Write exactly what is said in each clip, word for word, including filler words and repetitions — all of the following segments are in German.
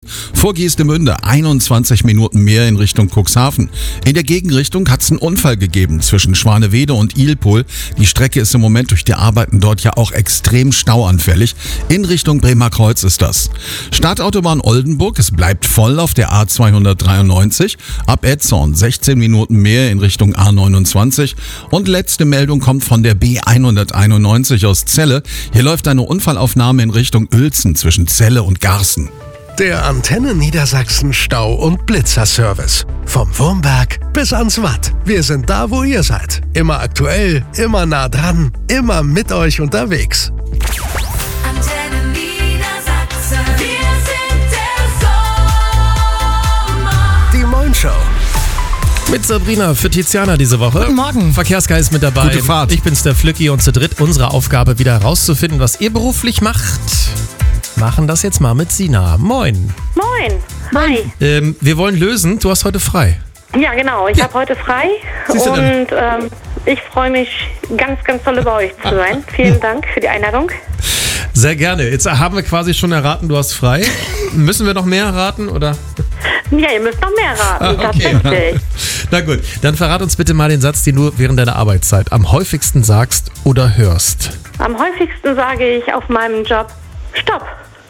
Vor Geestemünde einundzwanzig Minuten mehr in Richtung Cuxhaven. In der Gegenrichtung hat es einen Unfall gegeben zwischen Schwanewede und Ilpol. Die Strecke ist im Moment durch die Arbeiten dort ja auch extrem stauanfällig. In Richtung Bremer Kreuz ist das. Startautobahn Oldenburg, es bleibt voll auf der A zweihundertdreiundneunzig. Ab Etzorn sechzehn Minuten mehr in Richtung A neunundzwanzig. Und letzte Meldung kommt von der B hunderteinundneunzig aus Celle. Hier läuft eine Unfallaufnahme in Richtung Uelzen zwischen Celle und Garßen. Der Antenne Niedersachsen Stau- und Blitzerservice. Vom Wurmberg bis ans Watt. Wir sind da, wo ihr seid. Immer aktuell, immer nah dran, immer mit euch unterwegs. Antenne Niedersachsen. Wir sind der Sommer. Die Moin Show. Mit Sabrina für Tiziana diese Woche. Guten Morgen. Verkehrsgeist ist mit dabei. Gute Fahrt. Ich bin's, der Flücki, und zu dritt unsere Aufgabe wieder herauszufinden, was ihr beruflich macht. Machen das jetzt mal mit Sina. Moin. Moin. Hi. Ähm, wir wollen lösen. Du hast heute frei. Ja, genau. Ich Ja. habe heute frei Siehst du und denn? ähm, ich freue mich ganz, ganz toll bei euch zu sein. Vielen Dank für die Einladung. Sehr gerne. Jetzt haben wir quasi schon erraten, du hast frei. Müssen wir noch mehr erraten, oder? Ja, ihr müsst noch mehr raten, Ah, okay. tatsächlich. Na gut, dann verrat uns bitte mal den Satz, den du während deiner Arbeitszeit am häufigsten sagst oder hörst. Am häufigsten sage ich auf meinem Job Stopp.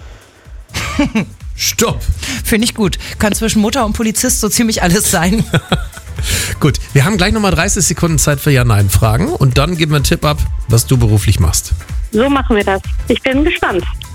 Stopp! Finde ich gut. Kann zwischen Mutter und Polizist so ziemlich alles sein. Gut, wir haben gleich nochmal dreißig Sekunden Zeit für Ja-Nein-Fragen und dann geben wir einen Tipp ab, was du beruflich machst. So machen wir das. Ich bin gespannt.